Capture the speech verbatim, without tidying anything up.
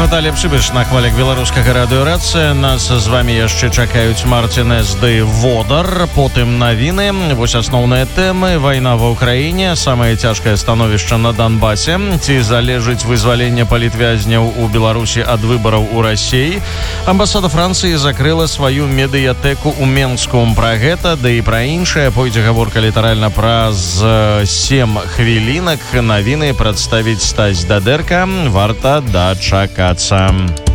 Наталья Пшибыш на хвалях беларускага радыёрацыя. Нас з вами яшчэ чакаюць Марцінэс ды Водар. Потым навіны. Вось асноўныя тэмы. Вайна ва Ўкраіне. Самае цяжкае становішча на Донбасе. Ці залежыць вызваленне палітвязняў у Беларусі ад выбараў у Расіі. Амбасада Францыі закрыла сваю медыятэку ў Менску. Пра гэта, да і пра іншае пойдзе гаворка літаральна праз сем хвілінак. Навіны прадставіць Стась Дадэрка. Варта дачакацца.